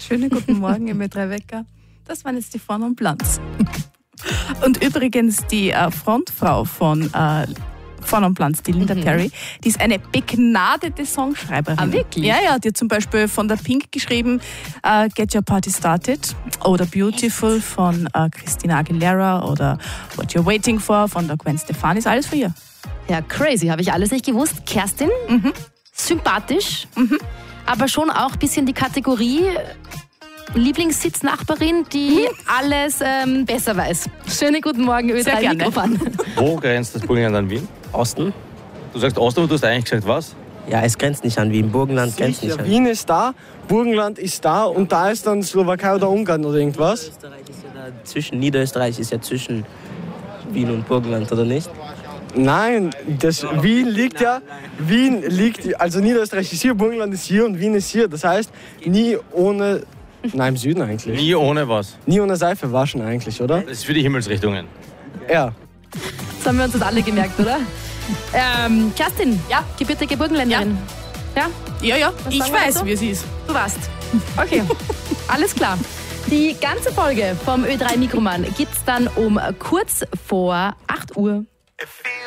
Schönen guten Morgen im Ö3 Wecker. Das waren jetzt die Von und Planz. Und übrigens die Frontfrau von und Planz, die Linda Perry, die ist eine begnadete Songschreiberin. Ah, wirklich? Ja, die hat zum Beispiel von der Pink geschrieben Get Your Party Started oder Beautiful von Christina Aguilera oder What You're Waiting For von der Gwen Stefani, ist alles für ihr. Ja, crazy, habe ich alles nicht gewusst. Kerstin, sympathisch, aber schon auch ein bisschen die Kategorie Lieblingssitznachbarin, die alles besser weiß. Schönen guten Morgen, Sehr Ö3 gerne. Mikrofon. Wo grenzt das Burgenland an Wien? Osten? Du sagst Osten, aber du hast eigentlich gesagt was? Ja, es grenzt nicht an Wien. Burgenland grenzt nicht Sicher, an Wien ist da, Burgenland ist da und da ist dann Slowakei oder Ungarn oder irgendwas. Österreich ist ja da zwischen, Niederösterreich ist ja zwischen Wien und Burgenland, oder nicht? Nein, also Niederösterreich ist hier, Burgenland ist hier und Wien ist hier. Das heißt, nie ohne, nein, im Süden eigentlich. Nie ohne was. Nie ohne Seife waschen eigentlich, oder? Das ist für die Himmelsrichtungen. Ja. Das haben wir uns jetzt alle gemerkt, oder? Kerstin, Ja. gebürtige Burgenländerin. Ja. Ja, ich sagen wir weiß, dazu? wie es ist. Du warst. Okay, alles klar. Die ganze Folge vom Ö3 Mikroman gibt's dann um kurz vor 8 Uhr.